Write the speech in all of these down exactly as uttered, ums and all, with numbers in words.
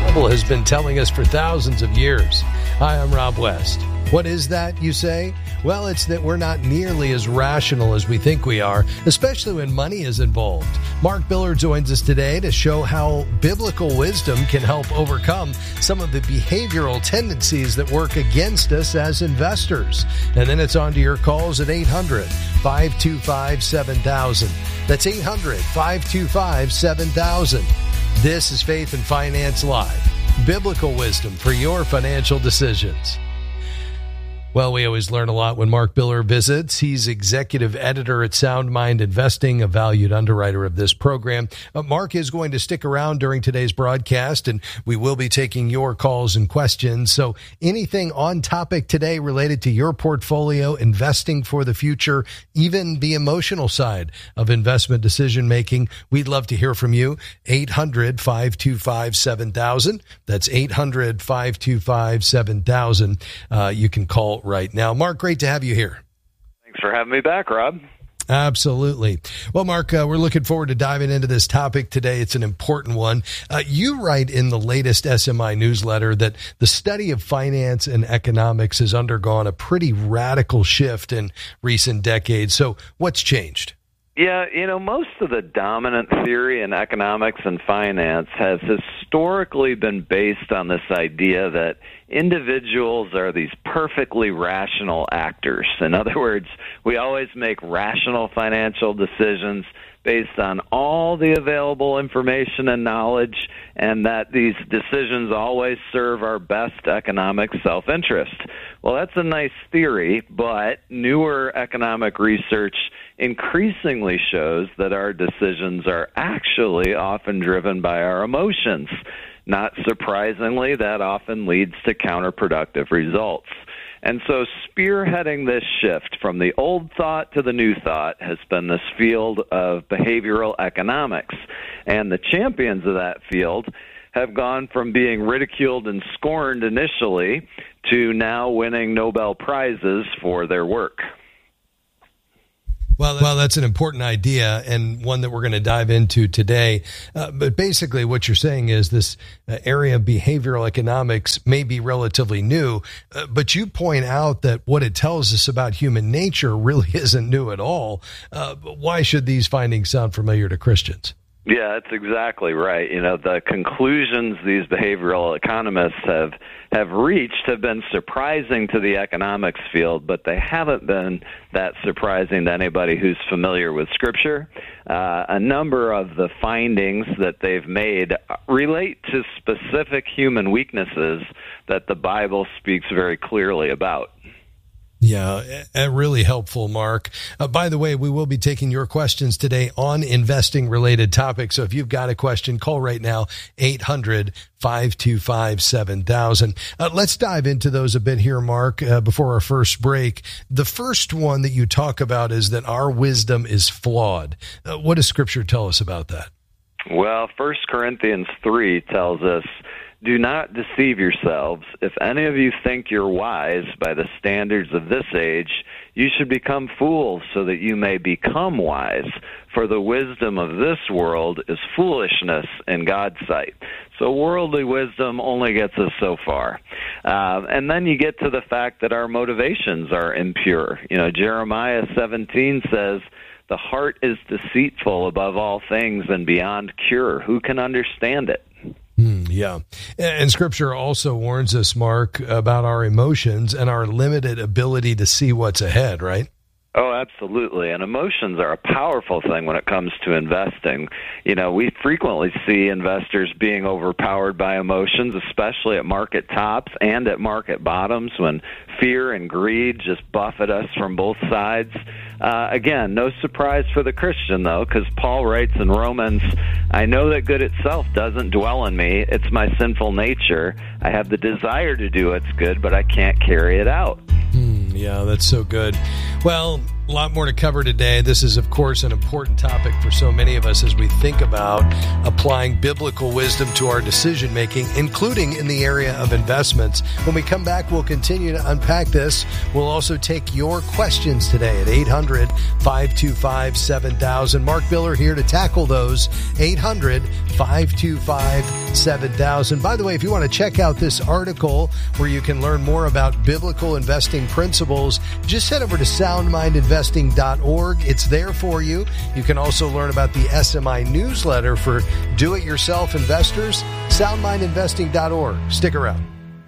Bible has been telling us for thousands of years. Hi, I'm Rob West. What is that, you say? Well, it's that we're not nearly as rational as we think we are, especially when money is involved. Mark Biller joins us today to show how biblical wisdom can help overcome some of the behavioral tendencies that work against us as investors. And then it's on to your calls at eight hundred, five two five, seven thousand. That's eight hundred, five two five, seven thousand. This is Faith and Finance Live, biblical wisdom for your financial decisions. Well, we always learn a lot when Mark Biller visits. He's executive editor at Sound Mind Investing, a valued underwriter of this program. Uh, Mark is going to stick around during today's broadcast, and we will be taking your calls and questions. So anything on topic today related to your portfolio, investing for the future, even the emotional side of investment decision-making, we'd love to hear from you. eight hundred, five two five, seven thousand. That's eight hundred, five two five, seven thousand. Uh, you can call right now. Mark, great to have you here. Thanks for having me back, Rob. Absolutely. Well, Mark, uh, we're looking forward to diving into this topic today. It's an important one. Uh, you write in the latest S M I newsletter that the study of finance and economics has undergone a pretty radical shift in recent decades. So what's changed? Yeah, you know, most of the dominant theory in economics and finance has historically been based on this idea that individuals are these perfectly rational actors. In other words, we always make rational financial decisions based on all the available information and knowledge, and that these decisions always serve our best economic self-interest. Well, that's a nice theory, but newer economic research increasingly shows that our decisions are actually often driven by our emotions. Not surprisingly, that often leads to counterproductive results. And so spearheading this shift from the old thought to the new thought has been this field of behavioral economics. And the champions of that field have gone from being ridiculed and scorned initially to now winning Nobel Prizes for their work. Well, well, that's an important idea and one that we're going to dive into today. Uh, but basically what you're saying is this uh, area of behavioral economics may be relatively new, uh, but you point out that what it tells us about human nature really isn't new at all. Uh, but why should these findings sound familiar to Christians? Yeah, that's exactly right. You know, the conclusions these behavioral economists have have reached have been surprising to the economics field, but they haven't been that surprising to anybody who's familiar with Scripture. Uh, a number of the findings that they've made relate to specific human weaknesses that the Bible speaks very clearly about. Yeah, really helpful, Mark. Uh, by the way, we will be taking your questions today on investing-related topics. So if you've got a question, call right now, eight hundred, five two five, seven thousand. Uh, let's dive into those a bit here, Mark, uh, before our first break. The first one that you talk about is that our wisdom is flawed. Uh, what does Scripture tell us about that? Well, First Corinthians three tells us, "Do not deceive yourselves. If any of you think you're wise by the standards of this age, you should become fools so that you may become wise. For the wisdom of this world is foolishness in God's sight." So worldly wisdom only gets us so far. Uh, and then you get to the fact that our motivations are impure. You know, Jeremiah seventeen says, "The heart is deceitful above all things and beyond cure. Who can understand it?" Mm, yeah. And Scripture also warns us, Mark, about our emotions and our limited ability to see what's ahead, right? Oh, absolutely. And emotions are a powerful thing when it comes to investing. You know, we frequently see investors being overpowered by emotions, especially at market tops and at market bottoms when fear and greed just buffet us from both sides. Uh, again, no surprise for the Christian, though, because Paul writes in Romans, "I know that good itself doesn't dwell in me. It's my sinful nature. I have the desire to do what's good, but I can't carry it out." Mm, yeah, that's so good. Well, A lot more to cover today. This is, of course, an important topic for so many of us as we think about applying biblical wisdom to our decision making, including in the area of investments. When we come back, we'll continue to unpack this. We'll also take your questions today at eight hundred, five two five, seven thousand. Mark Biller here to tackle those. eight hundred, five two five, seven thousand. By the way, if you want to check out this article where you can learn more about biblical investing principles, just head over to sound mind investing dot org. It's there for you. You can also learn about the S M I newsletter for do-it-yourself investors, sound mind investing dot org. Stick around.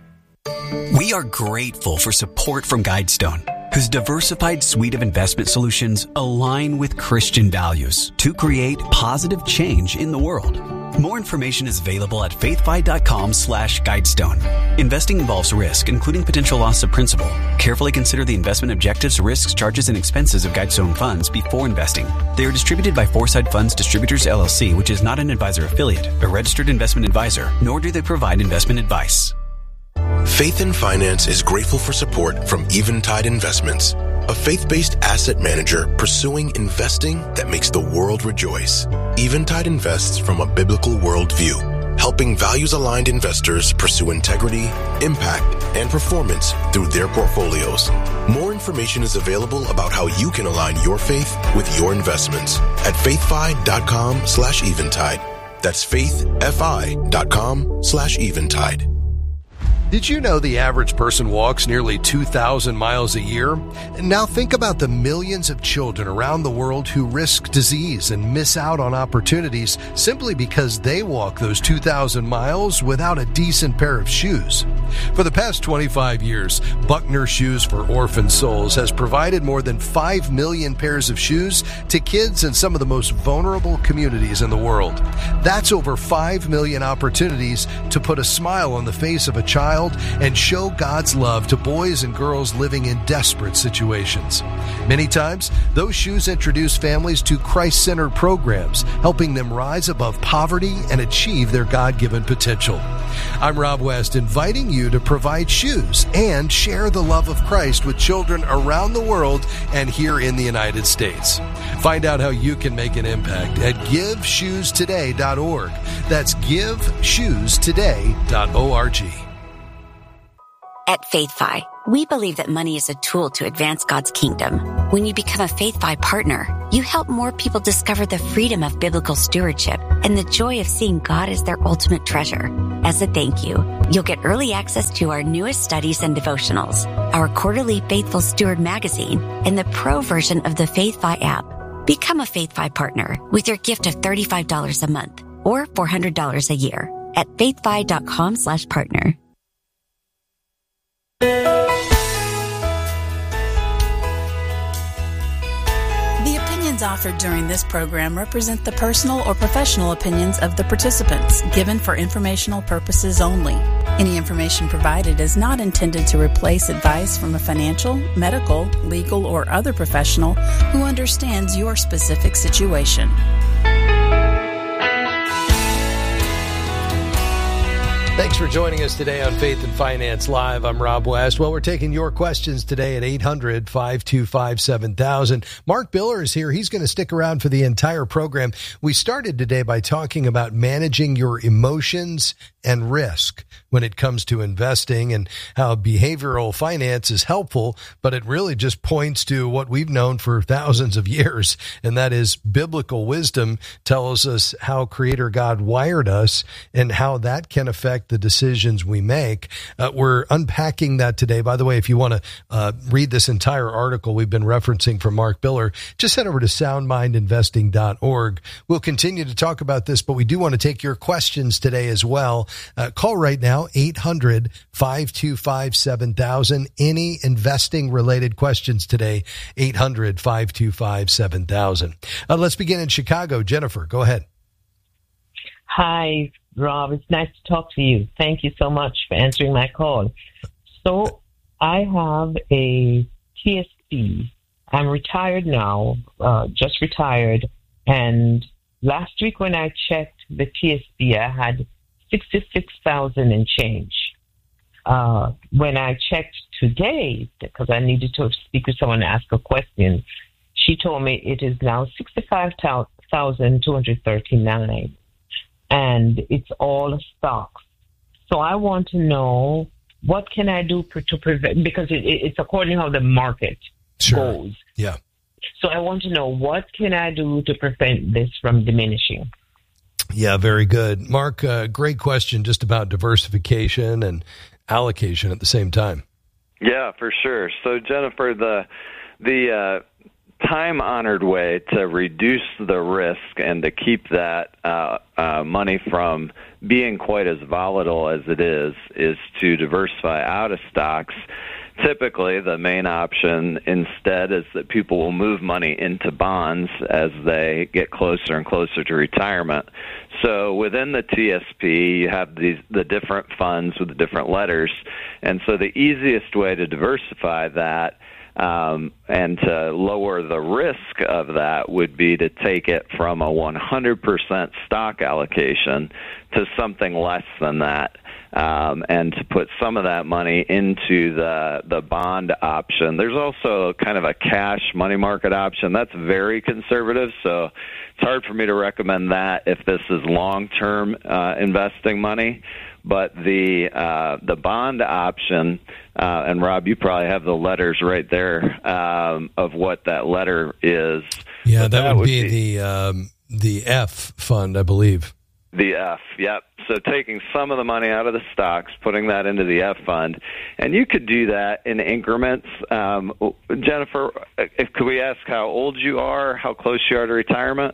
We are grateful for support from Guidestone, whose diversified suite of investment solutions align with Christian values to create positive change in the world. More information is available at faithfi.com slash Guidestone. Investing involves risk, including potential loss of principal. Carefully consider the investment objectives, risks, charges, and expenses of Guidestone funds before investing. They are distributed by Foreside Funds Distributors, L L C, which is not an advisor affiliate, a registered investment advisor, nor do they provide investment advice. Faith in Finance is grateful for support from Eventide Investments, a faith-based asset manager pursuing investing that makes the world rejoice. Eventide invests from a biblical worldview, helping values-aligned investors pursue integrity, impact, and performance through their portfolios. More information is available about how you can align your faith with your investments at faithfi.com slash Eventide. That's faithfi.com slash Eventide. Did you know the average person walks nearly two thousand miles a year? Now think about the millions of children around the world who risk disease and miss out on opportunities simply because they walk those two thousand miles without a decent pair of shoes. For the past twenty-five years, Buckner Shoes for Orphan Souls has provided more than five million pairs of shoes to kids in some of the most vulnerable communities in the world. That's over five million opportunities to put a smile on the face of a child and show God's love to boys and girls living in desperate situations. Many times, those shoes introduce families to Christ-centered programs, helping them rise above poverty and achieve their God-given potential. I'm Rob West, inviting you to provide shoes and share the love of Christ with children around the world and here in the United States. Find out how you can make an impact at give shoes today dot org. That's give shoes today dot org. At FaithFi, we believe that money is a tool to advance God's kingdom. When you become a FaithFi partner, you help more people discover the freedom of biblical stewardship and the joy of seeing God as their ultimate treasure. As a thank you, you'll get early access to our newest studies and devotionals, our quarterly Faithful Steward magazine, and the pro version of the FaithFi app. Become a FaithFi partner with your gift of thirty-five dollars a month or four hundred dollars a year at faithfi.com slash partner. The opinions offered during this program represent the personal or professional opinions of the participants, given for informational purposes only. Any information provided is not intended to replace advice from a financial, medical, legal, or other professional who understands your specific situation. Thanks for joining us today on Faith and Finance Live. I'm Rob West. Well, we're taking your questions today at eight hundred, five two five, seven thousand. Mark Biller is here. He's going to stick around for the entire program. We started today by talking about managing your emotions and risk when it comes to investing and how behavioral finance is helpful, but it really just points to what we've known for thousands of years, and that is biblical wisdom tells us how Creator God wired us and how that can affect the decisions we make. Uh, we're unpacking that today. By the way, if you want to uh, read this entire article we've been referencing from Mark Biller, just head over to sound mind investing dot org. We'll continue to talk about this, but we do want to take your questions today as well. Uh, call right now, eight hundred, five two five, seven thousand. Any investing related questions today, eight hundred, five two five, seven thousand. Uh, let's begin in Chicago. Jennifer, go ahead. Hi, Rob. It's nice to talk to you. Thank you so much for answering my call. So I have a T S B. I'm retired now, uh, just retired. And last week when I checked the T S B, I had sixty-six thousand and change. Uh, when I checked today, because I needed to speak with someone and ask a question, she told me it is now sixty-five thousand two hundred thirty-nine, and it's all stocks. So I want to know, what can I do to prevent, because it, it's according to how the market sure. goes. Yeah. So I want to know, what can I do to prevent this from diminishing? Yeah, very good. Mark, uh, great question just about diversification and allocation at the same time. Yeah, for sure. So, Jennifer, the the uh, time-honored way to reduce the risk and to keep that uh, uh, money from being quite as volatile as it is is to diversify out of stocks. Typically, the main option instead is that people will move money into bonds as they get closer and closer to retirement. So within the T S P, you have these the different funds with the different letters. And so the easiest way to diversify that um, and to lower the risk of that would be to take it from a one hundred percent stock allocation to something less than that. Um, and to put some of that money into the the bond option. There's also kind of a cash money market option. That's very conservative, so it's hard for me to recommend that if this is long-term uh, investing money. But the uh, the bond option, uh, and Rob, you probably have the letters right there um, of what that letter is. Yeah, that, that would, would be, be the um, the F fund, I believe. The F, yep. So taking some of the money out of the stocks, putting that into the F fund, and you could do that in increments. Um, Jennifer, if, could we ask how old you are, how close you are to retirement?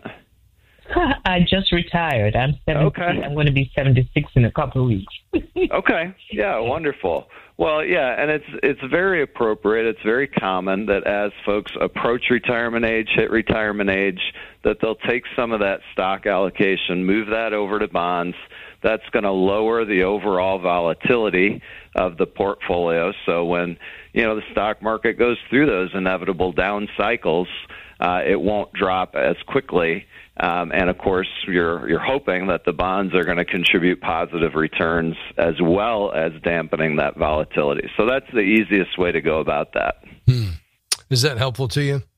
I just retired. I'm seventy. Okay. I'm going to be seventy-six in a couple of weeks. Okay. Yeah, wonderful. Well, yeah, and it's it's very appropriate. It's very common that as folks approach retirement age, hit retirement age, that they'll take some of that stock allocation, move that over to bonds. That's going to lower the overall volatility of the portfolio. So when, you know, the stock market goes through those inevitable down cycles, uh, it won't drop as quickly. Um, and of course, you're you're hoping that the bonds are going to contribute positive returns as well as dampening that volatility. So that's the easiest way to go about that. Hmm. Is that helpful to you?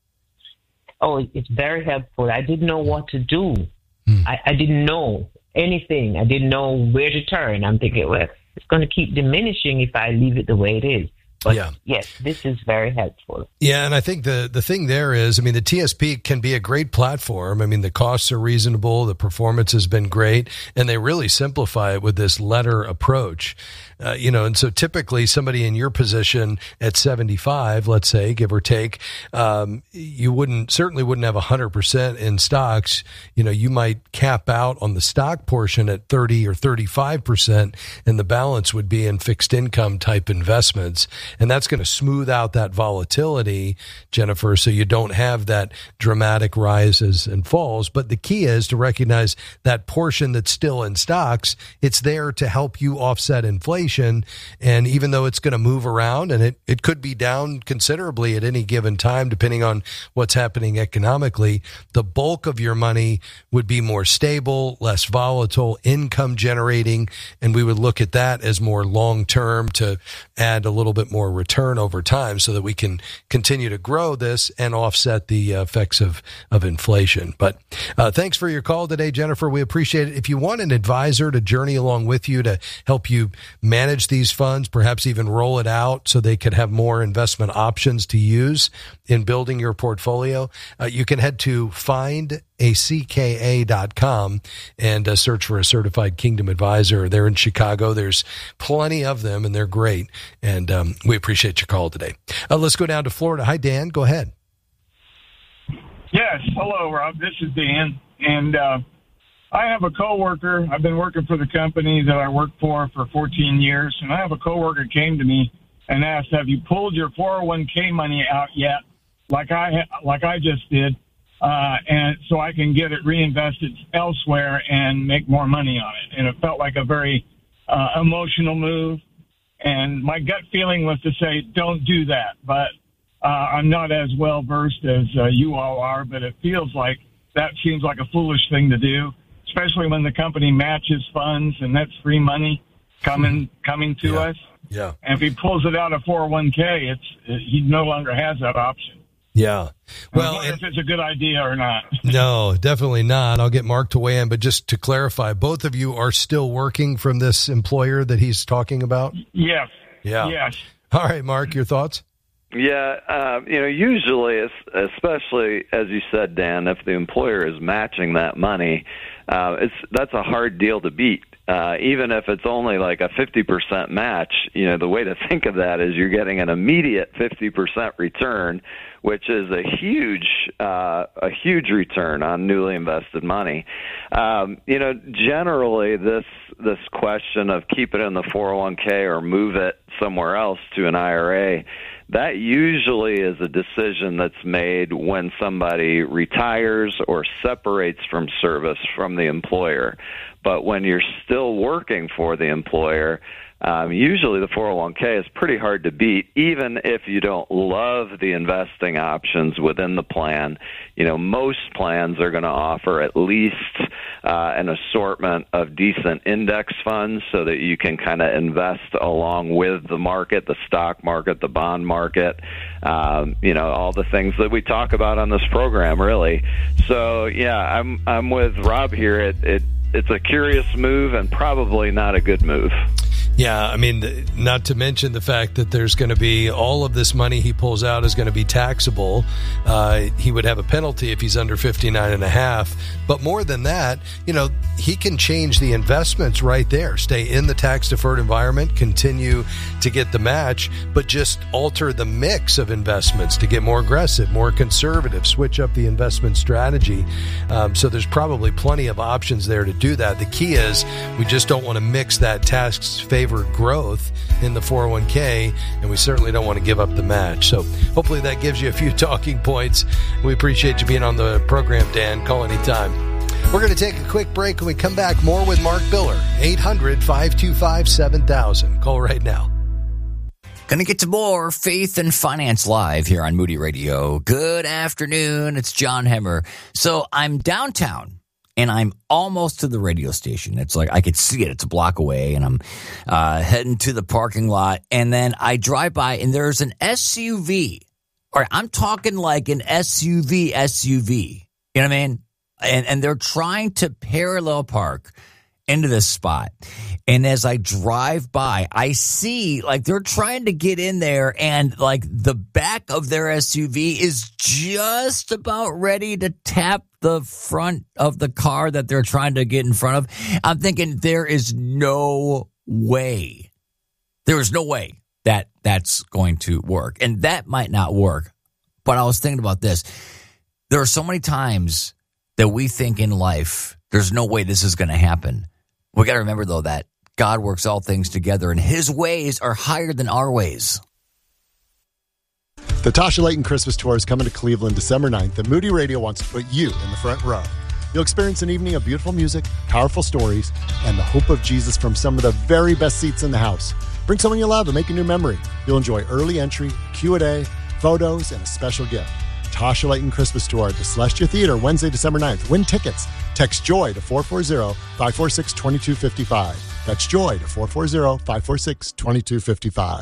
Oh, it's very helpful. I didn't know what to do. Hmm. I, I didn't know anything. I didn't know where to turn. I'm thinking, well, it's going to keep diminishing if I leave it the way it is. But yeah. yes, this is very helpful. Yeah, and I think the, the thing there is, I mean, the T S P can be a great platform. I mean, the costs are reasonable, the performance has been great, and they really simplify it with this letter approach. Uh, you know, and so typically somebody in your position at seventy-five, let's say, give or take, um, you wouldn't, certainly wouldn't have one hundred percent in stocks. You know, you might cap out on the stock portion at thirty or thirty-five percent, and the balance would be in fixed income type investments. And that's going to smooth out that volatility, Jennifer, so you don't have that dramatic rises and falls. But the key is to recognize that portion that's still in stocks, it's there to help you offset inflation. And even though it's going to move around, and it, it could be down considerably at any given time, depending on what's happening economically, the bulk of your money would be more stable, less volatile, income generating. And we would look at that as more long-term to add a little bit more return over time so that we can continue to grow this and offset the effects of, of inflation. But uh, thanks for your call today, Jennifer. We appreciate it. If you want an advisor to journey along with you to help you manage these funds, perhaps even roll it out so they could have more investment options to use in building your portfolio, uh, you can head to find a c k a dot com and uh, search for a certified Kingdom advisor. They're in Chicago. There's plenty of them, and they're great. And um, we appreciate your call today. Uh, let's go down to Florida. Hi, Dan. Go ahead. Yes. Hello, Rob. This is Dan. And uh, I have a coworker. I've been working for the company that I worked for for fourteen years. And I have a coworker came to me and asked, have you pulled your four oh one k money out yet? Like I, like I just did. Uh, and so I can get it reinvested elsewhere and make more money on it. And it felt like a very uh, emotional move. And my gut feeling was to say, don't do that. But uh, I'm not as well versed as uh, you all are, but it feels like that seems like a foolish thing to do, especially when the company matches funds and that's free money coming, coming to yeah. us. Yeah. And if he pulls it out of four oh one k, it's, it, he no longer has that option. Yeah. Well, I wonder if it's a good idea or not. No, definitely not. I'll get Mark to weigh in, but just to clarify, both of you are still working from this employer that he's talking about? Yes. Yeah. Yes. All right, Mark, your thoughts? Yeah, uh, you know, usually, especially as you said, Dan, if the employer is matching that money, uh, it's that's a hard deal to beat. Uh, even if it's only like a fifty percent match, you know, the way to think of that is you're getting an immediate fifty percent return, which is a huge, uh, a huge return on newly invested money. Um, you know, generally this this question of keep it in the four oh one k or move it somewhere else to an I R A, that usually is a decision that's made when somebody retires or separates from service from the employer. But when you're still working for the employer, um, usually the four oh one k is pretty hard to beat, even if you don't love the investing options within the plan. You know, most plans are going to offer at least uh, an assortment of decent index funds so that you can kind of invest along with the market, the stock market, the bond market, um, you know, all the things that we talk about on this program, really. So, yeah, I'm I'm with Rob here. It, it It's a curious move and probably not a good move. Yeah, I mean, not to mention the fact that there's going to be all of this money he pulls out is going to be taxable. Uh, he would have a penalty if he's under fifty-nine and a half. But more than that, you know, he can change the investments right there, stay in the tax-deferred environment, continue to get the match, but just alter the mix of investments to get more aggressive, more conservative, switch up the investment strategy. Um, so there's probably plenty of options there to do that. The key is we just don't want to mix that tax favor growth in the four oh one k, and we certainly don't want to give up the match. So hopefully that gives you a few talking points. We appreciate you being on the program, Dan. Call anytime. We're going to take a quick break. When we come back, more with Mark Biller. eight hundred, five two five, seven thousand. Call right now. Going to get to more Faith and Finance Live here on Moody Radio. Good afternoon. It's John Hemmer. So I'm downtown. And I'm almost to the radio station. It's like I could see it. It's a block away. And I'm uh, heading to the parking lot. And then I drive by and there's an S U V. All right, I'm talking like an S U V S U V. You know what I mean? And, and they're trying to parallel park into this spot. And as I drive by, I see like they're trying to get in there and like the back of their S U V is just about ready to tap the front of the car that they're trying to get in front of. I'm thinking there is no way. There is no way that that's going to work. And that might not work. But I was thinking about this. There are so many times that we think in life, there's no way this is going to happen. We got to remember, though, that God works all things together and his ways are higher than our ways. The Tasha Layton Christmas Tour is coming to Cleveland December ninth, and Moody Radio wants to put you in the front row. You'll experience an evening of beautiful music, powerful stories, and the hope of Jesus from some of the very best seats in the house. Bring someone you love and make a new memory. You'll enjoy early entry, Q and A, photos, and a special gift. Tasha Layton Christmas Tour at the Celestia Theater, Wednesday, December ninth. Win tickets. Text JOY to four four zero, five four six, two two five five. That's JOY to four four zero, five four six, two two five five.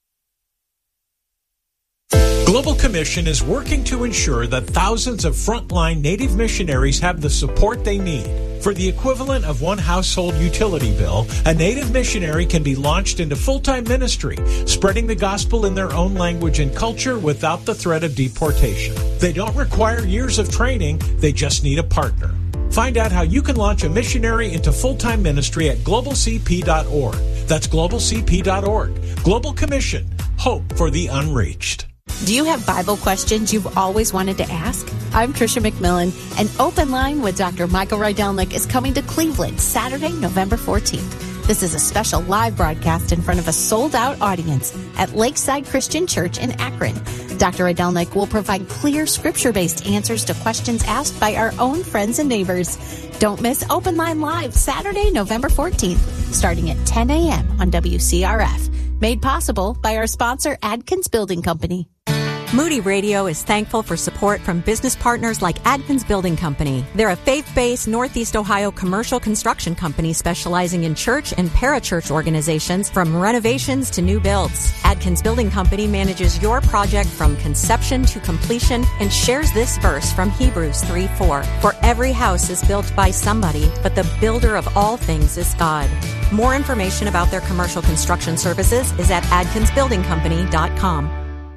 Global Commission is working to ensure that thousands of frontline Native missionaries have the support they need. For the equivalent of one household utility bill, a Native missionary can be launched into full-time ministry, spreading the gospel in their own language and culture without the threat of deportation. They don't require years of training, they just need a partner. Find out how you can launch a missionary into full-time ministry at global c p dot org. That's global c p dot org. Global Commission. Hope for the unreached. Do you have Bible questions you've always wanted to ask? I'm Tricia McMillan, and Open Line with Doctor Michael Rydelnik is coming to Cleveland Saturday, November fourteenth. This is a special live broadcast in front of a sold-out audience at Lakeside Christian Church in Akron. Doctor Rydelnik will provide clear scripture-based answers to questions asked by our own friends and neighbors. Don't miss Open Line Live Saturday, November fourteenth, starting at ten a.m. on W C R F. Made possible by our sponsor, Adkins Building Company. Moody Radio is thankful for support from business partners like Adkins Building Company. They're a faith-based Northeast Ohio commercial construction company specializing in church and parachurch organizations from renovations to new builds. Adkins Building Company manages your project from conception to completion and shares this verse from Hebrews three four. For every house is built by somebody, but the builder of all things is God. More information about their commercial construction services is at adkins building company dot com.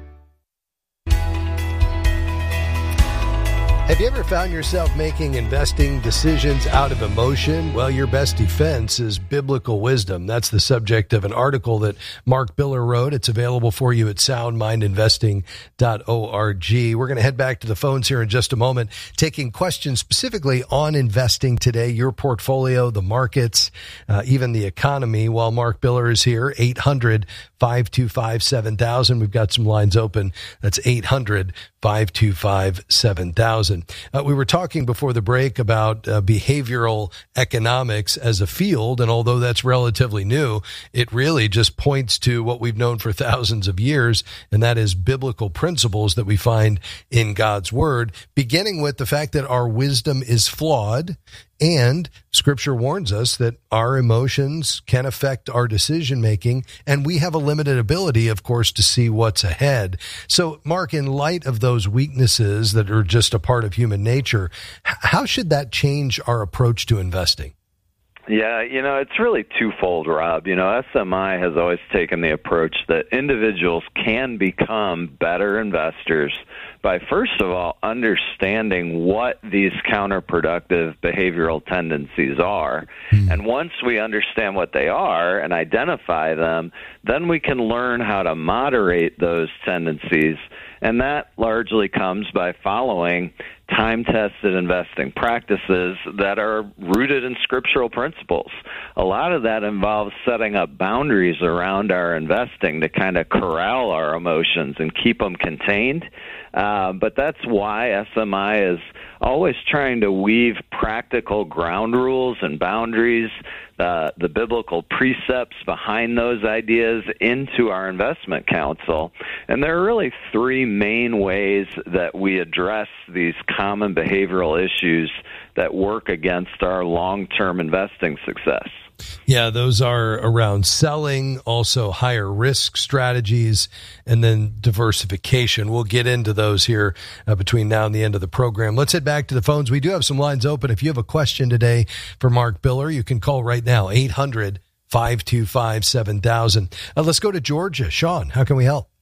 Have you ever found yourself making investing decisions out of emotion? Well, your best defense is biblical wisdom. That's the subject of an article that Mark Biller wrote. It's available for you at sound mind investing dot org. We're going to head back to the phones here in just a moment, taking questions specifically on investing today, your portfolio, the markets, uh, even the economy. While Mark Biller is here, eight hundred, five two five, seven thousand. We've got some lines open. That's eight hundred, five two five, seven thousand. Uh, we were talking before the break about uh, behavioral economics as a field, and although that's relatively new, it really just points to what we've known for thousands of years, and that is biblical principles that we find in God's Word, beginning with the fact that our wisdom is flawed. And Scripture warns us that our emotions can affect our decision-making, and we have a limited ability, of course, to see what's ahead. So, Mark, in light of those weaknesses that are just a part of human nature, how should that change our approach to investing? Yeah, you know, it's really twofold, Rob. You know, S M I has always taken the approach that individuals can become better investors by, first of all, understanding what these counterproductive behavioral tendencies are. Mm. And once we understand what they are and identify them, then we can learn how to moderate those tendencies. And that largely comes by following time-tested investing practices that are rooted in scriptural principles. A lot of that involves setting up boundaries around our investing to kind of corral our emotions and keep them contained. Uh, but that's why S M I is always trying to weave practical ground rules and boundaries, uh, the biblical precepts behind those ideas into our investment counsel. And there are really three main ways that we address these common behavioral issues that work against our long-term investing success. Yeah, those are around selling, also higher risk strategies, and then diversification. We'll get into those here uh, between now and the end of the program. Let's head back to the phones. We do have some lines open. If you have a question today for Mark Biller, you can call right now, eight hundred, five two five, seven thousand. Uh, let's go to Georgia. Sean, how can we help?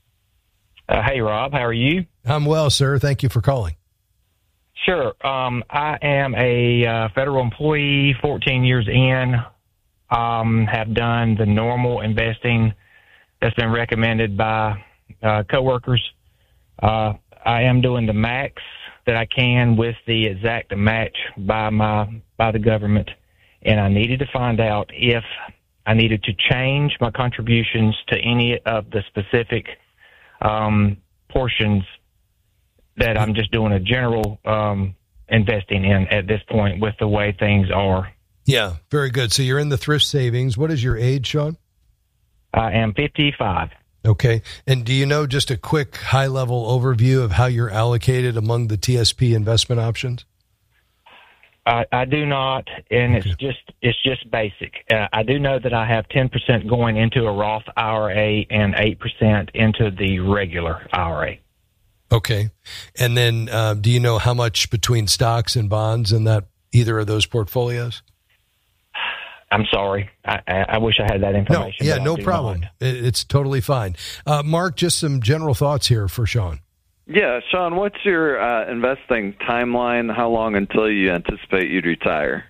Uh, hey, Rob. How are you? I'm well, sir. Thank you for calling. Sure. Um, I am a uh, federal employee, fourteen years in, um, have done the normal investing that's been recommended by uh, coworkers. Uh, I am doing the max that I can with the exact match by my by the government, and I needed to find out if I needed to change my contributions to any of the specific um, portions that I'm just doing a general um, investing in at this point with the way things are. Yeah, very good. So you're in the thrift savings. What is your age, Sean? I am fifty-five. Okay. And do you know just a quick high-level overview of how you're allocated among the T S P investment options? I, I do not, and okay. it's just it's just basic. Uh, I do know that I have ten percent going into a Roth I R A and eight percent into the regular I R A. Okay. And then uh, do you know how much between stocks and bonds in that either of those portfolios? I'm sorry. I, I wish I had that information. No, yeah, no problem. It, it's totally fine. Uh, Mark, just some general thoughts here for Sean. Yeah, Sean, what's your uh, investing timeline? How long until you anticipate you'd retire?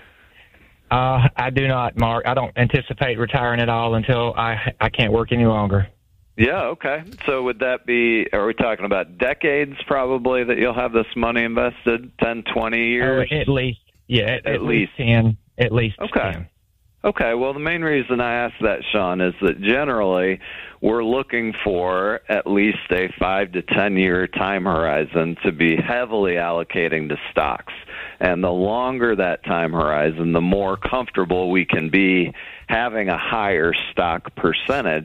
Uh, I do not, Mark. I don't anticipate retiring at all until I I can't work any longer. Yeah, okay. So would that be, are we talking about decades probably that you'll have this money invested, ten, twenty years? Uh, at least, yeah, at, at, at least ten. At least okay. ten. Okay, well, the main reason I asked that, Sean, is that generally we're looking for at least a five to ten-year time horizon to be heavily allocating to stocks. And the longer that time horizon, the more comfortable we can be having a higher stock percentage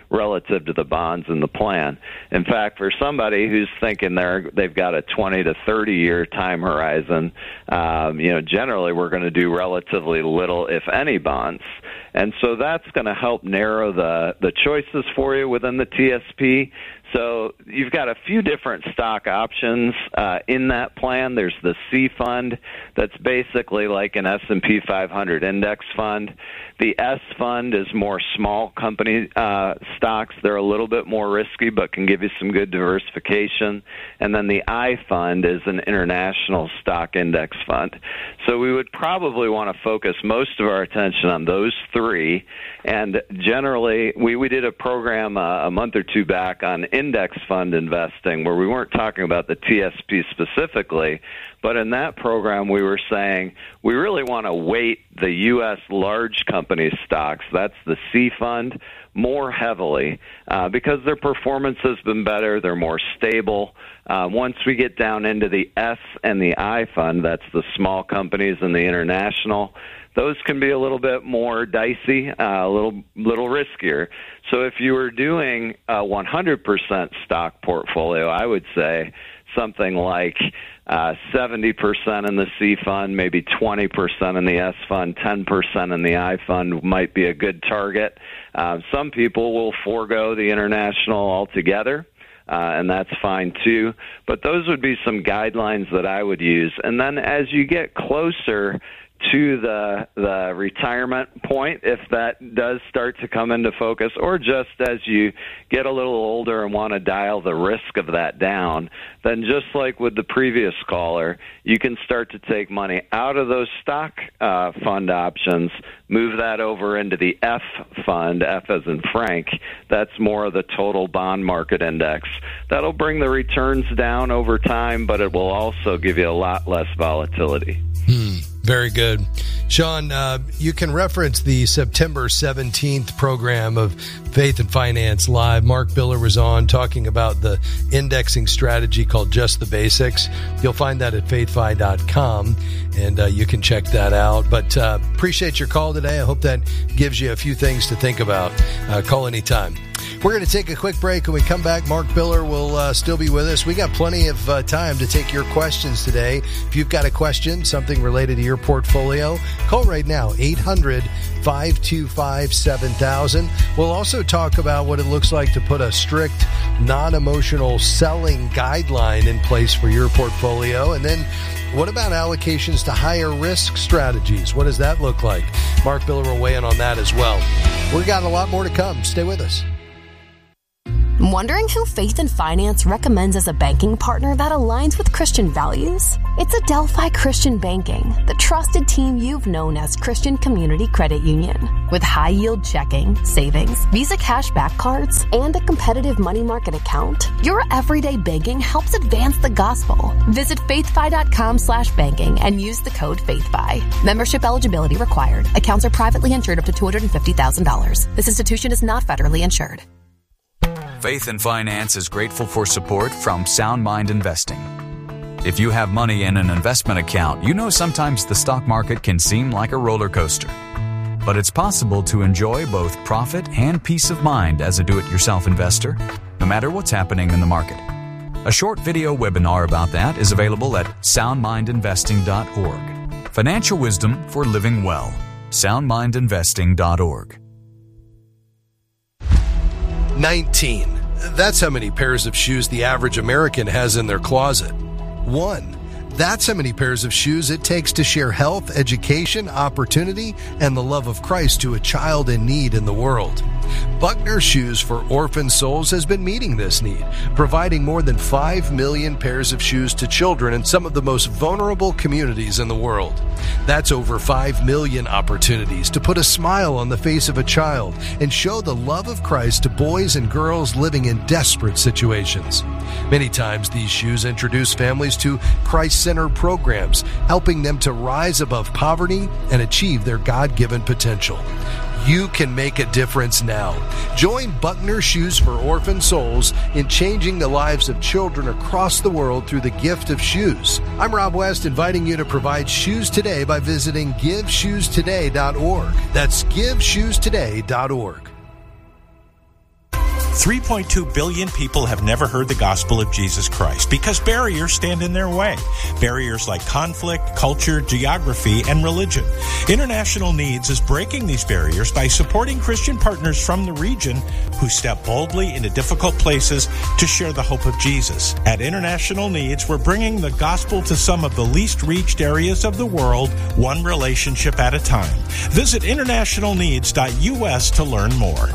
relative to the bonds in the plan. In fact, for somebody who's thinking they're, they've got a twenty to thirty year time horizon, um, you know, generally we're going to do relatively little, if any, bonds. And so that's going to help narrow the, the choices for you within the T S P. So you've got a few different stock options uh, in that plan. There's the C fund that's basically like an S and P five hundred index fund. The S fund is more small company uh, stocks. They're a little bit more risky but can give you some good diversification. And then the I fund is an international stock index fund. So we would probably want to focus most of our attention on those three. And generally, we, we did a program uh, a month or two back on index fund investing where we weren't talking about the T S P specifically, but in that program we were saying we really want to weight the U S large company stocks, that's the C fund, more heavily uh, because their performance has been better, they're more stable. Uh, once we get down into the S and the I fund, that's the small companies and the international, those can be a little bit more dicey, uh, a little little riskier. So if you were doing a one hundred percent stock portfolio, I would say something like uh, seventy percent in the C fund, maybe twenty percent in the S fund, ten percent in the I fund might be a good target. Uh, some people will forego the international altogether. Uh, and that's fine too. But those would be some guidelines that I would use. And then as you get closer to the the retirement point, if that does start to come into focus, or just as you get a little older and want to dial the risk of that down, then just like with the previous caller, you can start to take money out of those stock uh, fund options, move that over into the F fund, F as in Frank. That's more of the total bond market index. That'll bring the returns down over time, but it will also give you a lot less volatility. Hmm. Very good. Sean, uh, you can reference the September seventeenth program of Faith and Finance Live. Mark Biller was on talking about the indexing strategy called Just the Basics. You'll find that at faith fi dot com, and uh, you can check that out. But uh, appreciate your call today. I hope that gives you a few things to think about. Uh, call anytime. We're going to take a quick break. When we come back, Mark Biller will uh, still be with us. We got plenty of uh, time to take your questions today. If you've got a question, something related to your portfolio, call right now, eight hundred, five two five, seven thousand. We'll also talk about what it looks like to put a strict, non-emotional selling guideline in place for your portfolio. And then what about allocations to higher risk strategies? What does that look like? Mark Biller will weigh in on that as well. We've got a lot more to come. Stay with us. Wondering who Faith and Finance recommends as a banking partner that aligns with Christian values? It's Adelphi Christian Banking, the trusted team you've known as Christian Community Credit Union. With high-yield checking, savings, Visa cashback cards, and a competitive money market account, your everyday banking helps advance the gospel. Visit faithfi.com slash banking and use the code FaithFi. Membership eligibility required. Accounts are privately insured up to two hundred fifty thousand dollars. This institution is not federally insured. Faith and Finance is grateful for support from Sound Mind Investing. If you have money in an investment account, you know sometimes the stock market can seem like a roller coaster. But it's possible to enjoy both profit and peace of mind as a do-it-yourself investor, no matter what's happening in the market. A short video webinar about that is available at sound mind investing dot org. Financial wisdom for living well. sound mind investing dot org. nineteen. That's how many pairs of shoes the average American has in their closet. One. That's how many pairs of shoes it takes to share health, education, opportunity, and the love of Christ to a child in need in the world. Buckner Shoes for Orphan Souls has been meeting this need, providing more than five million pairs of shoes to children in some of the most vulnerable communities in the world. That's over five million opportunities to put a smile on the face of a child and show the love of Christ to boys and girls living in desperate situations. Many times these shoes introduce families to Christ-centered programs, helping them to rise above poverty and achieve their God-given potential. You can make a difference now. Join Buckner Shoes for Orphan Souls in changing the lives of children across the world through the gift of shoes. I'm Rob West, inviting you to provide shoes today by visiting give shoes today dot org. That's give shoes today dot org. three point two billion people have never heard the gospel of Jesus Christ because barriers stand in their way. Barriers like conflict, culture, geography, and religion. International Needs is breaking these barriers by supporting Christian partners from the region who step boldly into difficult places to share the hope of Jesus. At International Needs, we're bringing the gospel to some of the least reached areas of the world, one relationship at a time. Visit international needs dot U S to learn more.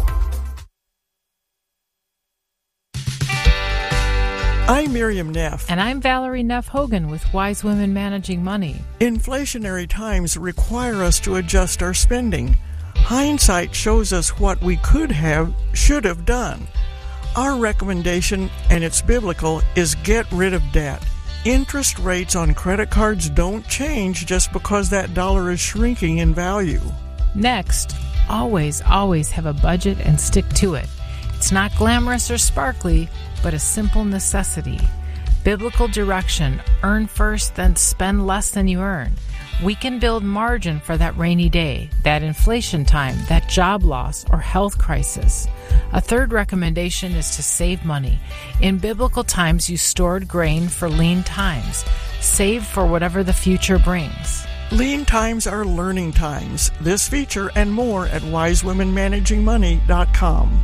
I'm Miriam Neff. And I'm Valerie Neff Hogan with Wise Women Managing Money. Inflationary times require us to adjust our spending. Hindsight shows us what we could have, should have done. Our recommendation, and it's biblical, is get rid of debt. Interest rates on credit cards don't change just because that dollar is shrinking in value. Next, always, always have a budget and stick to it. It's not glamorous or sparkly, but a simple necessity. Biblical direction: earn first, then spend less than you earn. We can build margin for that rainy day, that inflation time, that job loss, or health crisis. A third recommendation is to save money. In biblical times, you stored grain for lean times. Save for whatever the future brings. Lean times are learning times. This feature and more at wise women managing money dot com.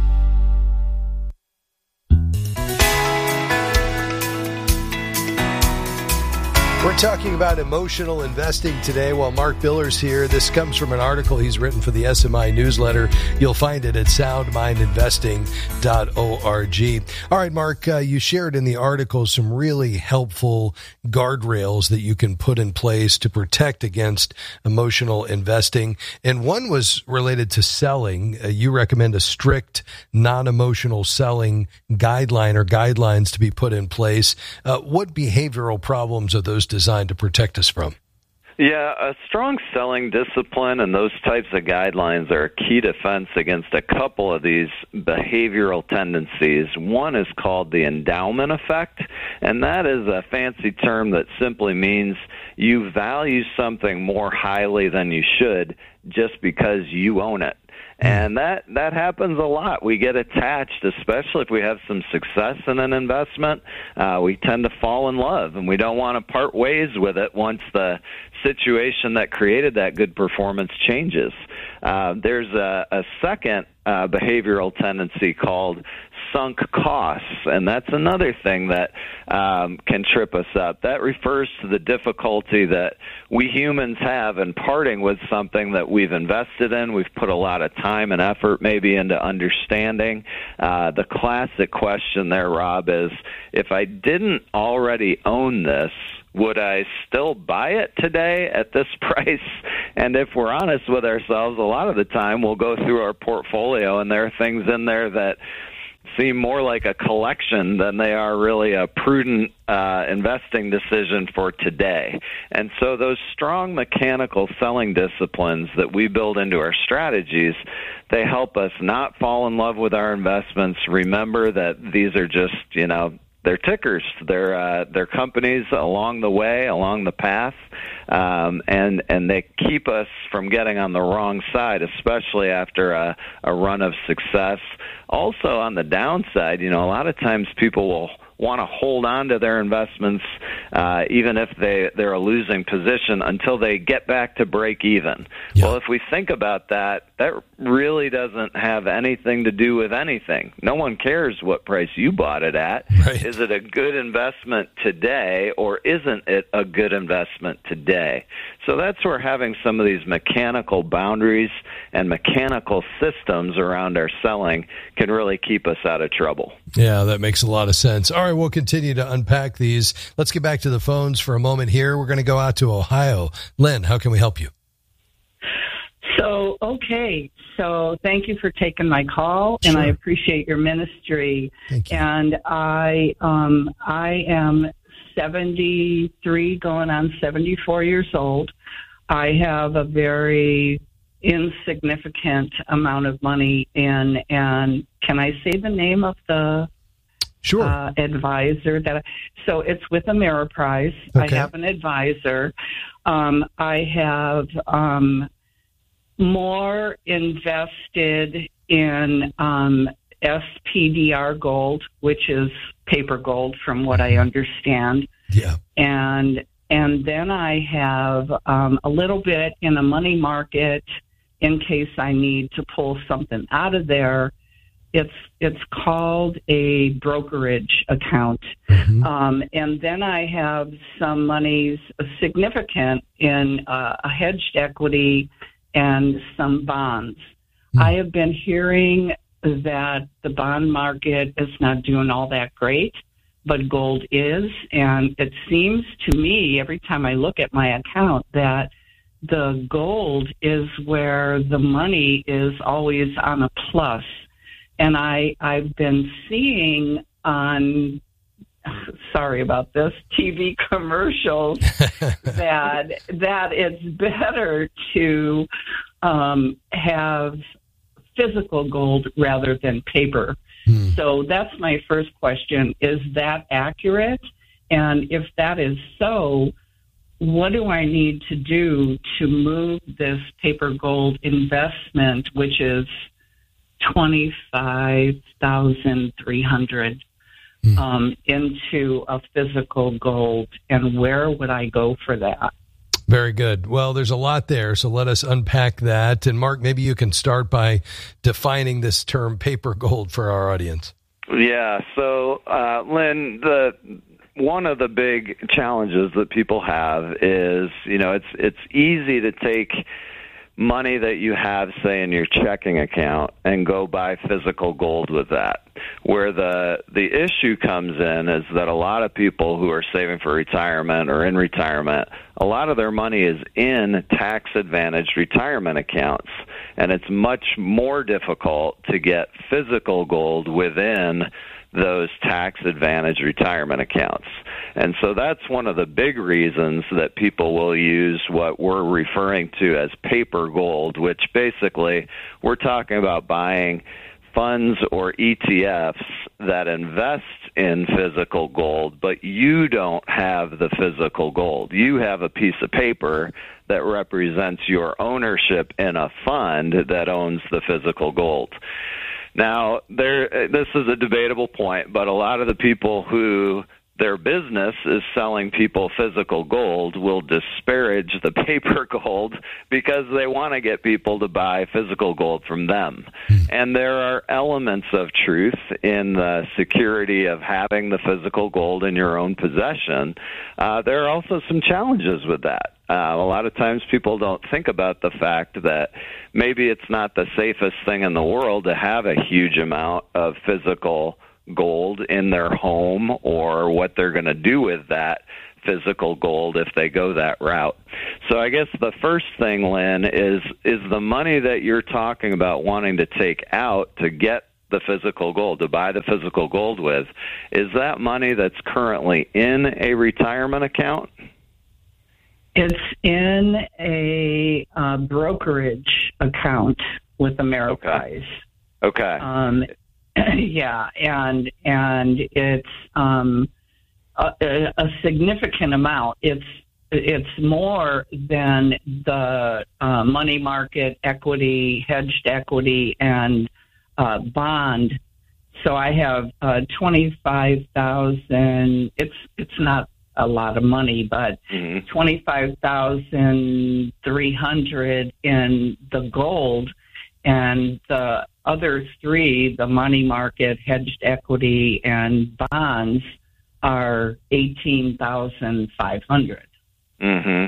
We're talking about emotional investing today while Mark Biller's here. This comes from an article he's written for the S M I newsletter. You'll find it at sound mind investing dot org. All right, Mark, uh, you shared in the article some really helpful guardrails that you can put in place to protect against emotional investing. And one was related to selling. Uh, you recommend a strict non-emotional selling guideline or guidelines to be put in place. Uh, what behavioral problems are those designed to protect us from? Yeah, a strong selling discipline and those types of guidelines are a key defense against a couple of these behavioral tendencies. One is called the endowment effect, and that is a fancy term that simply means you value something more highly than you should just because you own it. And that, that happens a lot. We get attached, especially if we have some success in an investment. Uh, we tend to fall in love, and we don't want to part ways with it once the situation that created that good performance changes. Uh, there's a, a second uh, behavioral tendency called sunk costs, and that's another thing that um, can trip us up. That refers to the difficulty that we humans have in parting with something that we've invested in. We've put a lot of time and effort maybe into understanding. Uh, the classic question there, Rob, is if I didn't already own this, would I still buy it today at this price? And if we're honest with ourselves, a lot of the time we'll go through our portfolio and there are things in there that seem more like a collection than they are really a prudent uh, investing decision for today. And so those strong mechanical selling disciplines that we build into our strategies, they help us not fall in love with our investments. Remember that these are just, you know, they're tickers. They're uh, they're companies along the way, along the path, um, and and they keep us from getting on the wrong side, especially after a, a run of success. Also, on the downside, you know, a lot of times people will want to hold on to their investments uh, even if they, they're a losing position until they get back to break even. Yeah. Well, if we think about that, that really doesn't have anything to do with anything. No one cares what price you bought it at. Right. Is it a good investment today or isn't it a good investment today? So that's where having some of these mechanical boundaries and mechanical systems around our selling can really keep us out of trouble. Yeah, that makes a lot of sense. All right, we'll continue to unpack these. Let's get back to the phones for a moment here. We're going to go out to Ohio. Lynn, how can we help you? So, okay. So thank you for taking my call, sure. And I appreciate your ministry. Thank you. And I, um, I am seventy-three, going on seventy-four years old. I have a very insignificant amount of money in, and can I say the name of the sure. uh, advisor? That I, so it's with Ameriprise. Okay. I have an advisor. Um, I have um, more invested in um, S P D R gold, which is paper gold from what I understand. Yeah. And and then I have um, a little bit in a money market in case I need to pull something out of there. It's it's called a brokerage account. Mm-hmm. Um, and then I have some monies significant in uh, a hedged equity and some bonds. Mm-hmm. I have been hearing that the bond market is not doing all that great, but gold is. And it seems to me every time I look at my account that the gold is where the money is always on a plus. And I, I've been seeing on, sorry about this, T V commercials that that it's better to um, have physical gold rather than paper. Hmm. So that's my first question. Is that accurate? And if that is so, what do I need to do to move this paper gold investment, which is twenty-five thousand three hundred dollars, mm. um, into a physical gold, and where would I go for that? Very good. Well, there's a lot there, so let us unpack that. And Mark, maybe you can start by defining this term paper gold for our audience. Yeah, so uh, Lynn, the one of the big challenges that people have is, you know, it's it's easy to take money that you have, say, in your checking account and go buy physical gold with that. Where the the issue comes in is that a lot of people who are saving for retirement or in retirement, a lot of their money is in tax-advantaged retirement accounts, and it's much more difficult to get physical gold within those tax-advantaged retirement accounts. And so that's one of the big reasons that people will use what we're referring to as paper gold, which basically we're talking about buying funds or E T Fs that invest in physical gold, but you don't have the physical gold. You have a piece of paper that represents your ownership in a fund that owns the physical gold. Now, there, this is a debatable point, but a lot of the people who their business is selling people physical gold will disparage the paper gold because they want to get people to buy physical gold from them. And there are elements of truth in the security of having the physical gold in your own possession. Uh, there are also some challenges with that. Uh, a lot of times people don't think about the fact that maybe it's not the safest thing in the world to have a huge amount of physical gold in their home, or what they're going to do with that physical gold if they go that route. So I guess the first thing, Lynn, is is the money that you're talking about wanting to take out to get the physical gold, to buy the physical gold with, is that money that's currently in a retirement account? It's in a uh, brokerage account with Ameriprise. Okay. okay. Um, yeah, and and it's um, a, a significant amount. It's it's more than the uh, money market equity, hedged equity, and uh, bond. So I have uh, twenty-five thousand. It's it's not a lot of money, but mm-hmm. twenty-five thousand three hundred in the gold, and the other three, the money market, hedged equity, and bonds, are eighteen thousand five hundred. Mm-hmm.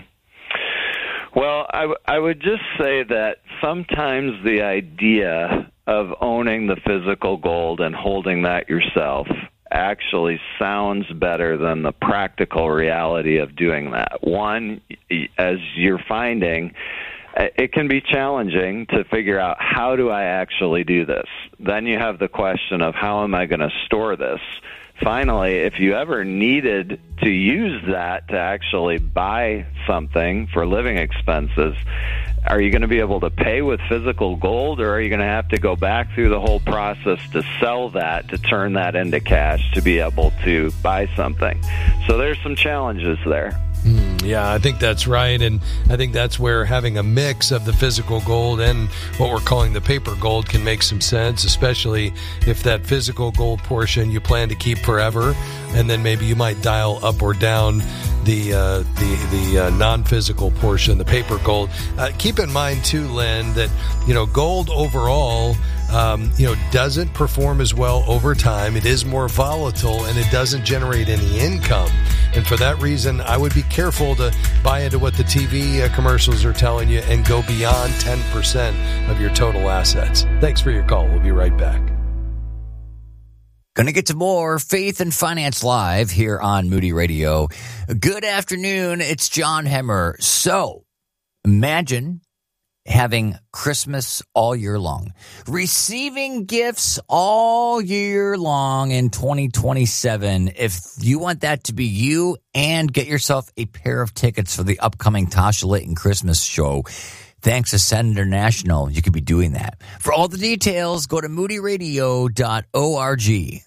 Well, I, w- I would just say that sometimes the idea of owning the physical gold and holding that yourself actually sounds better than the practical reality of doing that. One, as you're finding, it can be challenging to figure out, how do I actually do this? Then you have the question of, how am I going to store this? Finally, if you ever needed to use that to actually buy something for living expenses, are you going to be able to pay with physical gold, or are you going to have to go back through the whole process to sell that, to turn that into cash, to be able to buy something? So there's some challenges there. Mm, yeah, I think that's right. And I think that's where having a mix of the physical gold and what we're calling the paper gold can make some sense, especially if that physical gold portion you plan to keep forever. And then maybe you might dial up or down the uh, the the uh, non-physical portion, the paper gold. Uh, keep in mind too, Lynn, that you know gold overall, um, you know, doesn't perform as well over time. It is more volatile and it doesn't generate any income. And for that reason, I would be careful to buy into what the T V uh, commercials are telling you and go beyond ten percent of your total assets. Thanks for your call. We'll be right back. Going to get to more Faith and Finance Live here on Moody Radio. Good afternoon. It's John Hemmer. So imagine having Christmas all year long, receiving gifts all year long in twenty twenty-seven. If you want that to be you, and get yourself a pair of tickets for the upcoming Tasha Layton Christmas show, thanks to Send International, you could be doing that. For all the details, go to moody radio dot org.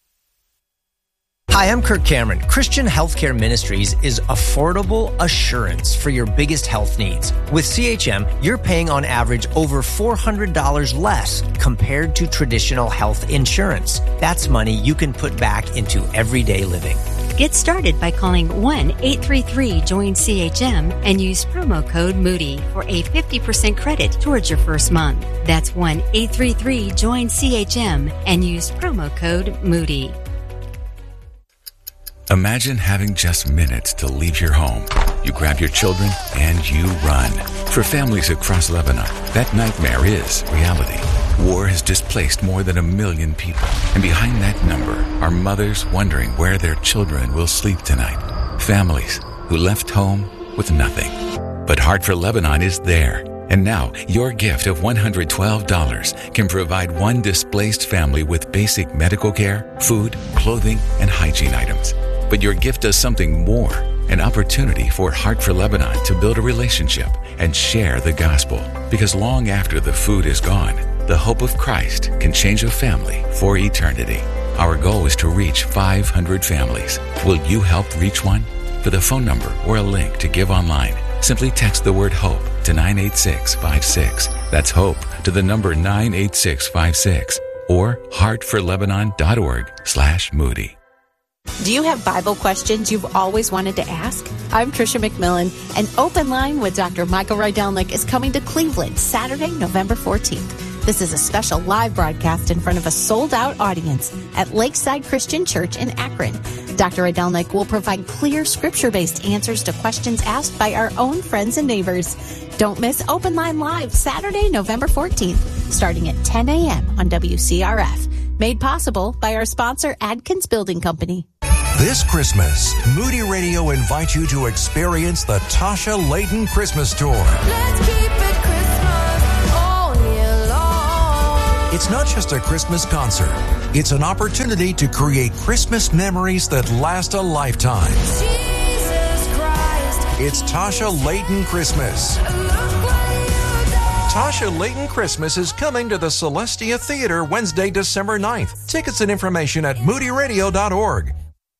Hi, I'm Kirk Cameron. Christian Healthcare Ministries is affordable assurance for your biggest health needs. With C H M, you're paying on average over four hundred dollars less compared to traditional health insurance. That's money you can put back into everyday living. Get started by calling one eight three three join C H M and use promo code Moody for a fifty percent credit towards your first month. That's one eight three three join C H M and use promo code Moody. Imagine having just minutes to leave your home. You grab your children and you run. For families across Lebanon, that nightmare is reality. War has displaced more than a million people. And behind that number are mothers wondering where their children will sleep tonight. Families who left home with nothing. But Heart for Lebanon is there. And now, your gift of one hundred twelve dollars can provide one displaced family with basic medical care, food, clothing, and hygiene items. But your gift does something more, an opportunity for Heart for Lebanon to build a relationship and share the gospel. Because long after the food is gone, the hope of Christ can change a family for eternity. Our goal is to reach five hundred families. Will you help reach one? For the phone number or a link to give online, simply text the word HOPE to nine eight six five six. That's HOPE to the number nine eight six five six or heartforlebanon.org slash Moody. Do you have Bible questions you've always wanted to ask? I'm Tricia McMillan, and Open Line with Doctor Michael Rydelnik is coming to Cleveland Saturday, November fourteenth. This is a special live broadcast in front of a sold-out audience at Lakeside Christian Church in Akron. Doctor Rydelnik will provide clear scripture-based answers to questions asked by our own friends and neighbors. Don't miss Open Line Live Saturday, November fourteenth, starting at ten a.m. on W C R F. Made possible by our sponsor, Adkins Building Company. This Christmas, Moody Radio invites you to experience the Tasha Layton Christmas Tour. Let's keep it Christmas all year long. It's not just a Christmas concert. It's an opportunity to create Christmas memories that last a lifetime. Jesus Christ. It's Tasha Layton Christmas. Tasha Layton Christmas is coming to the Celestia Theater Wednesday, December ninth. Tickets and information at moody radio dot org.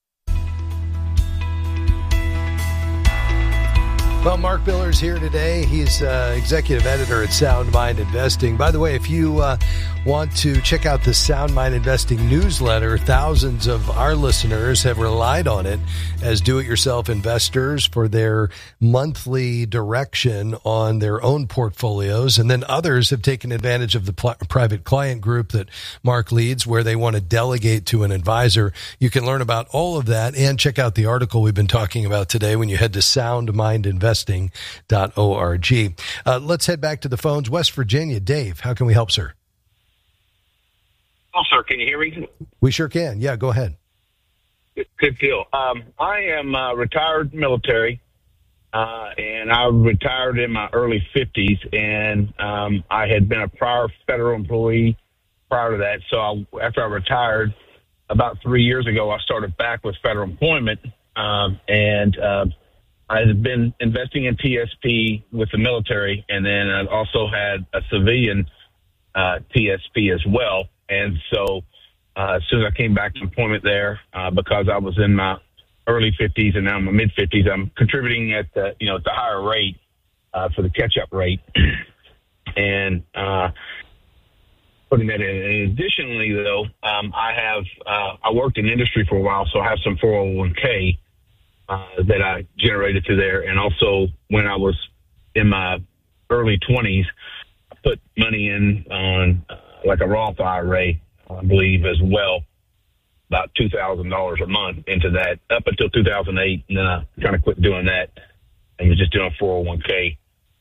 Well, Mark Biller's here today. He's uh, executive editor at Sound Mind Investing. By the way, if you uh, want to check out the Sound Mind Investing newsletter, thousands of our listeners have relied on it as do-it-yourself investors for their monthly direction on their own portfolios. And then others have taken advantage of the pl- private client group that Mark leads, where they want to delegate to an advisor. You can learn about all of that and check out the article we've been talking about today when you head to sound mind investing dot org. Uh, let's head back to the phones. West Virginia, Dave, how can we help, sir? Oh, sir, can you hear me? We sure can. Yeah, go ahead. Good deal. Um, I am uh, retired military, uh, and I retired in my early fifties, and um, I had been a prior federal employee prior to that. So I, after I retired about three years ago, I started back with federal employment, um, and uh, I had been investing in T S P with the military, and then I also had a civilian uh, T S P as well. And so uh, as soon as I came back to employment there, uh, because I was in my early fifties and now I'm mid fifties. I'm contributing at the, you know, at the higher rate uh, for the catch-up rate. and uh, putting that in. And additionally, though, um, I have uh, I worked in industry for a while, so I have some four oh one k uh, that I generated through there. And also, when I was in my early twenties, I put money in on uh, like a Roth I R A, I believe, as well, about two thousand dollars a month into that up until two thousand eight, and then I kind of quit doing that and was just doing four oh one k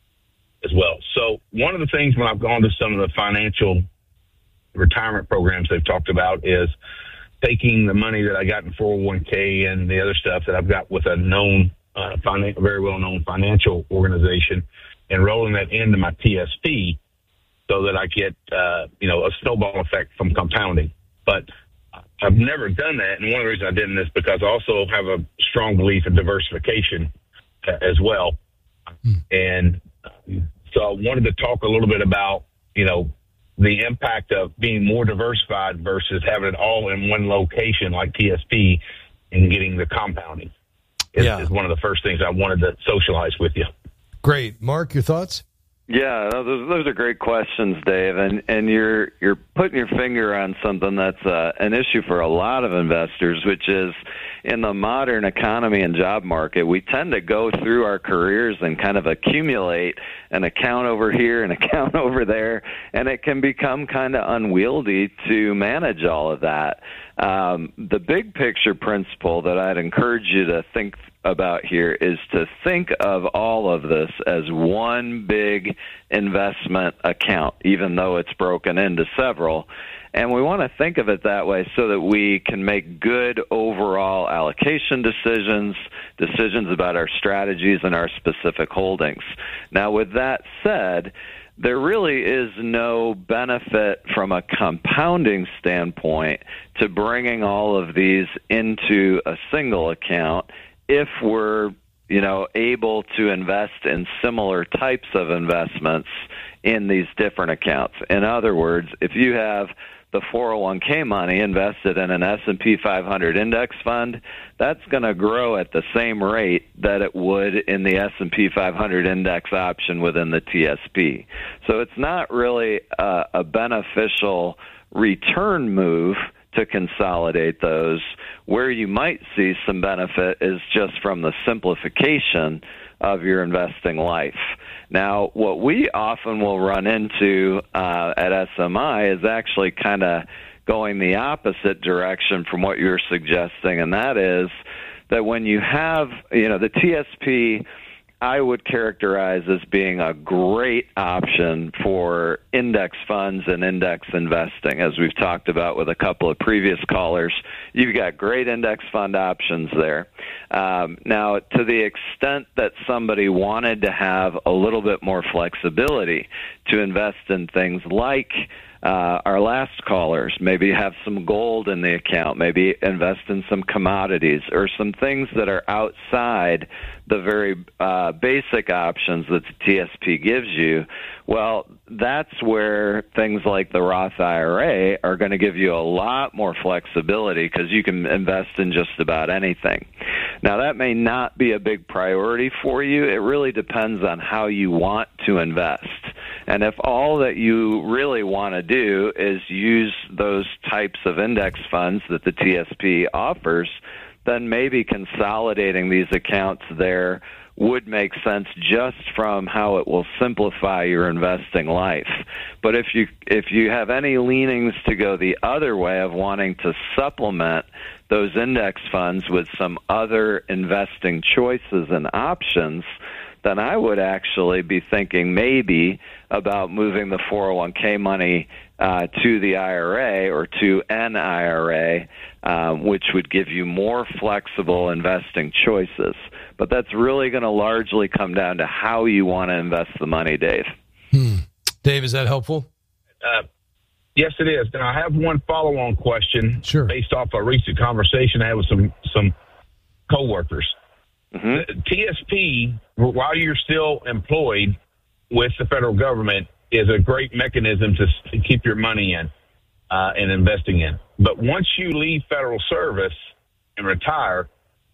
as well. So one of the things when I've gone to some of the financial retirement programs they've talked about is taking the money that I got in four oh one k and the other stuff that I've got with a known, uh, finan- very well-known financial organization and rolling that into my T S P so that I get, uh, you know, a snowball effect from compounding. But I've never done that, and one of the reasons I didn't is because I also have a strong belief in diversification uh, as well. Mm. And um, so I wanted to talk a little bit about, you know, the impact of being more diversified versus having it all in one location like T S P and getting the compounding is, yeah. is one of the first things I wanted to socialize with you. Great. Mark, your thoughts? Yeah, those, those are great questions, Dave, and and you're you're putting your finger on something that's uh, an issue for a lot of investors, which is in the modern economy and job market, we tend to go through our careers and kind of accumulate an account over here, an account over there, and it can become kind of unwieldy to manage all of that. Um, the big picture principle that I'd encourage you to think about here is to think of all of this as one big investment account, even though it's broken into several. And we want to think of it that way so that we can make good overall allocation decisions, decisions about our strategies and our specific holdings. Now, with that said, there really is no benefit from a compounding standpoint to bringing all of these into a single account if we're, you know, able to invest in similar types of investments in these different accounts. In other words, if you have the four oh one k money invested in an S and P five hundred index fund, that's going to grow at the same rate that it would in the S and P five hundred index option within the T S P. So it's not really a, a beneficial return move to consolidate those. Where you might see some benefit is just from the simplification of your investing life. Now, what we often will run into uh, at S M I is actually kind of going the opposite direction from what you're suggesting, and that is that when you have, you know, the T S P, I would characterize as being a great option for index funds and index investing. As we've talked about with a couple of previous callers, you've got great index fund options there. Um, now, to the extent that somebody wanted to have a little bit more flexibility to invest in things like Uh, our last callers, maybe have some gold in the account, maybe invest in some commodities or some things that are outside the very uh, basic options that the T S P gives you. Well, that's where things like the Roth I R A are going to give you a lot more flexibility because you can invest in just about anything. Now, that may not be a big priority for you. It really depends on how you want to invest. And if all that you really want to do is use those types of index funds that the T S P offers, then maybe consolidating these accounts there would make sense just from how it will simplify your investing life. But if you if you have any leanings to go the other way of wanting to supplement those index funds with some other investing choices and options, then I would actually be thinking maybe about moving the four oh one k money uh, to the I R A or to an I R A, um, which would give you more flexible investing choices. But that's really going to largely come down to how you want to invest the money, Dave. Hmm. Dave, is that helpful? Uh, yes, it is. And I have one follow-on question sure. based off a recent conversation I had with some, some coworkers. Mm-hmm. The T S P, while you're still employed with the federal government, is a great mechanism to, to keep your money in uh, and investing in. But once you leave federal service and retire,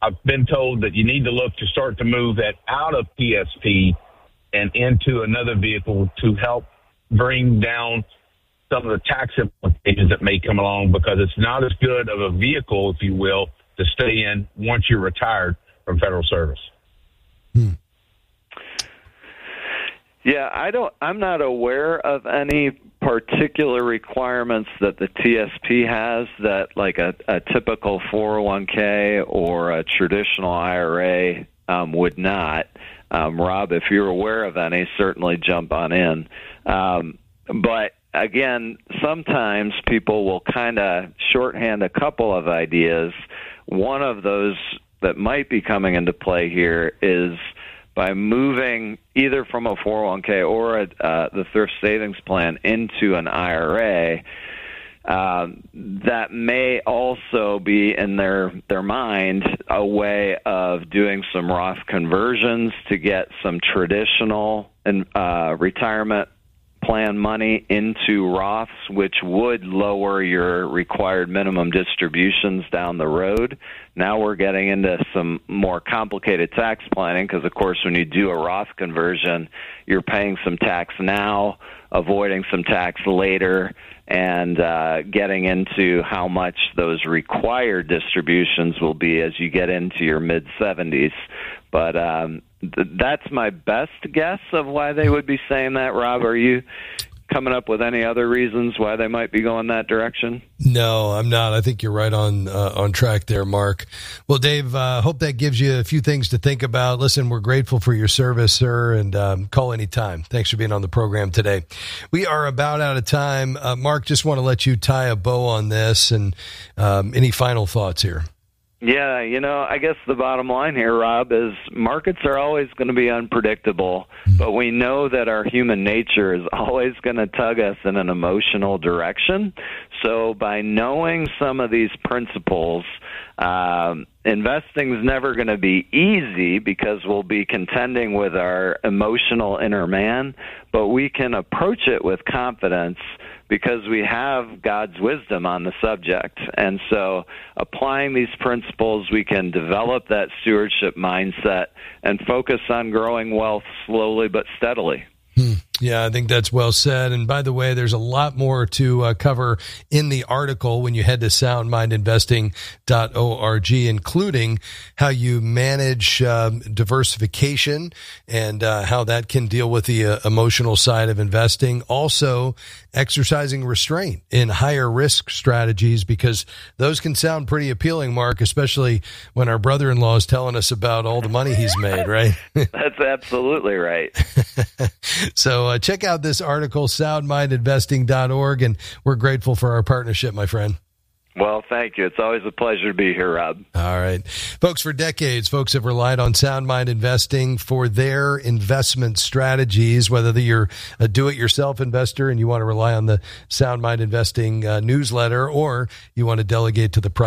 I've been told that you need to look to start to move that out of P S P and into another vehicle to help bring down some of the tax implications that may come along, because it's not as good of a vehicle, if you will, to stay in once you're retired from federal service. Hmm. Yeah, I don't. I'm not aware of any particular requirements that the T S P has that, like a, a typical four oh one k or a traditional I R A um, would not. Um, Rob, if you're aware of any, certainly jump on in. Um, but again, sometimes people will kind of shorthand a couple of ideas. One of those that might be coming into play here is by moving either from a four oh one k or a, uh, the thrift savings plan into an I R A, uh, that may also be in their their mind a way of doing some Roth conversions to get some traditional uh, retirement plan money into Roths, which would lower your required minimum distributions down the road. Now we're getting into some more complicated tax planning because, of course, when you do a Roth conversion, you're paying some tax now, avoiding some tax later, and uh, getting into how much those required distributions will be as you get into your mid-seventies. But um, th- that's my best guess of why they would be saying that. Rob, are you coming up with any other reasons why they might be going that direction? No, I'm not. I think you're right on uh, on track there, Mark. Well, Dave, uh, hope that gives you a few things to think about. Listen, we're grateful for your service, sir, and um, call anytime. Thanks for being on the program today. We are about out of time. Uh, Mark, just want to let you tie a bow on this, and um, any final thoughts here? Yeah, you know, I guess the bottom line here, Rob, is markets are always going to be unpredictable, but we know that our human nature is always going to tug us in an emotional direction. So by knowing some of these principles, um, investing is never going to be easy because we'll be contending with our emotional inner man, but we can approach it with confidence because we have God's wisdom on the subject. And so applying these principles, we can develop that stewardship mindset and focus on growing wealth slowly but steadily. Hmm. Yeah, I think that's well said. And by the way, there's a lot more to uh, cover in the article when you head to sound mind investing dot org, including how you manage um, diversification and uh, how that can deal with the uh, emotional side of investing. Also, exercising restraint in higher risk strategies, because those can sound pretty appealing, Mark, especially when our brother-in-law is telling us about all the money he's made, right? That's absolutely right. So uh, check out this article, sound mind investing dot org, and we're grateful for our partnership, my friend. Well, thank you. It's always a pleasure to be here, Rob. All right. Folks, for decades, folks have relied on Sound Mind Investing for their investment strategies, whether you're a do-it-yourself investor and you want to rely on the Sound Mind Investing uh, newsletter, or you want to delegate to the private